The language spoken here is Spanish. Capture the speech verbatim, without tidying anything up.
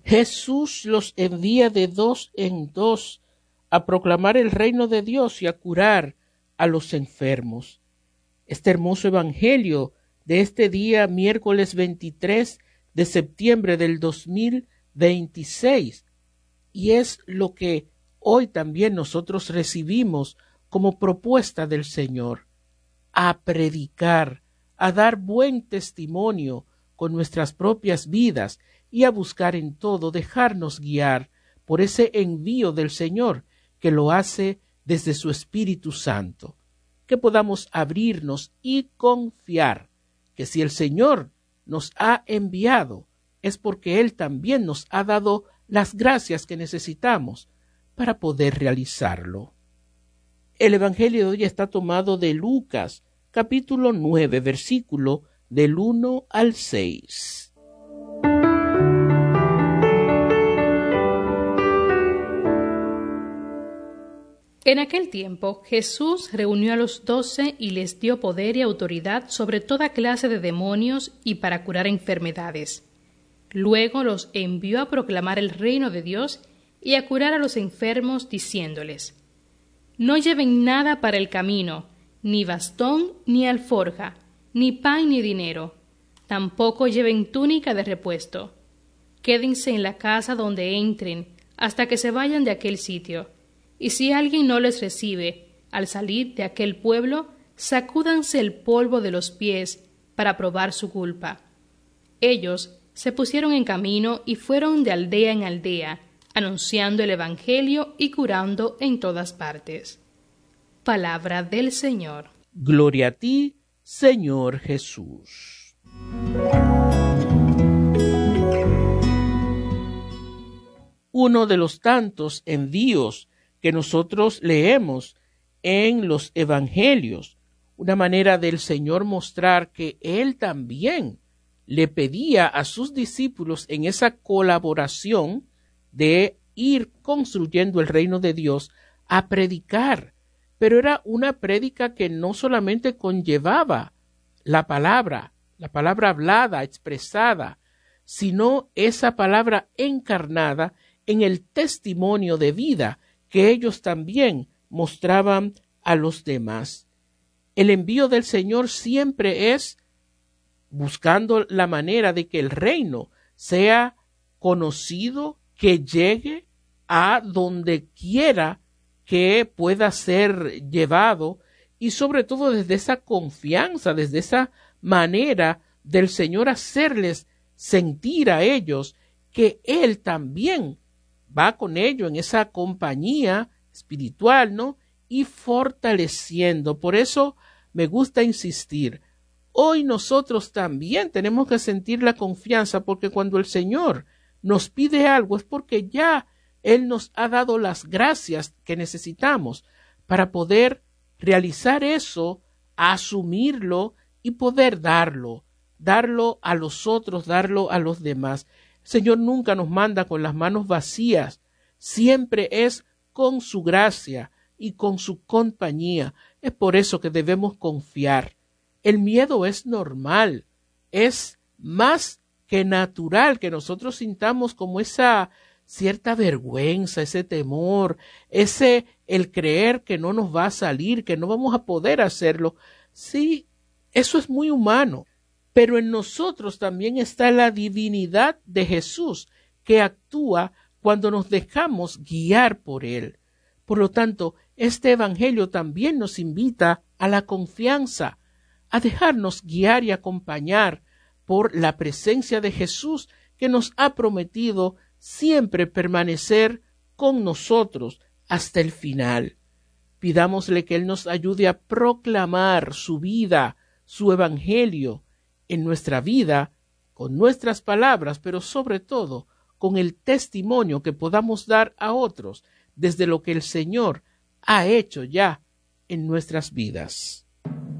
Jesús los envía de dos en dos a proclamar el reino de Dios y a curar a los enfermos. Este hermoso evangelio de este día, miércoles veintitrés de septiembre del dos mil veintiséis, y es lo que hoy también nosotros recibimos como propuesta del Señor, a predicar, a dar buen testimonio con nuestras propias vidas y a buscar en todo dejarnos guiar por ese envío del Señor que lo hace desde su Espíritu Santo, que podamos abrirnos y confiar que si el Señor nos ha enviado es porque Él también nos ha dado las gracias que necesitamos para poder realizarlo. El Evangelio de hoy está tomado de Lucas, capítulo nueve, versículo del uno al seis. En aquel tiempo Jesús reunió a los doce y les dio poder y autoridad sobre toda clase de demonios y para curar enfermedades. Luego los envió a proclamar el reino de Dios y a curar a los enfermos, diciéndoles: No lleven nada para el camino, ni bastón ni alforja, ni pan ni dinero. Tampoco lleven túnica de repuesto. Quédense en la casa donde entren, hasta que se vayan de aquel sitio. Y si alguien no les recibe, al salir de aquel pueblo, sacúdanse el polvo de los pies para probar su culpa. Ellos se pusieron en camino y fueron de aldea en aldea, anunciando el Evangelio y curando en todas partes. Palabra del Señor. Gloria a ti, Señor Jesús. Uno de los tantos envíos que nosotros leemos en los Evangelios, una manera del Señor mostrar que Él también le pedía a sus discípulos en esa colaboración de ir construyendo el reino de Dios a predicar, pero era una prédica que no solamente conllevaba la palabra, la palabra hablada, expresada, sino esa palabra encarnada en el testimonio de vida que ellos también mostraban a los demás. El envío del Señor siempre es buscando la manera de que el reino sea conocido, que llegue a donde quiera que pueda ser llevado, y sobre todo desde esa confianza, desde esa manera del Señor hacerles sentir a ellos que Él también va con ellos en esa compañía espiritual, ¿no? Y fortaleciendo. Por eso me gusta insistir. Hoy nosotros también tenemos que sentir la confianza, porque cuando el Señor nos pide algo es porque ya Él nos ha dado las gracias que necesitamos para poder realizar eso, asumirlo y poder darlo, darlo a los otros, darlo a los demás. El Señor nunca nos manda con las manos vacías, siempre es con su gracia y con su compañía. Es por eso que debemos confiar. El miedo es normal, es más que natural que nosotros sintamos como esa cierta vergüenza, ese temor, ese el creer que no nos va a salir, que no vamos a poder hacerlo. Sí, eso es muy humano, pero en nosotros también está la divinidad de Jesús que actúa cuando nos dejamos guiar por Él. Por lo tanto, este evangelio también nos invita a la confianza, a dejarnos guiar y acompañar por la presencia de Jesús, que nos ha prometido siempre permanecer con nosotros hasta el final. Pidámosle que Él nos ayude a proclamar su vida, su evangelio en nuestra vida, con nuestras palabras, pero sobre todo con el testimonio que podamos dar a otros desde lo que el Señor ha hecho ya en nuestras vidas.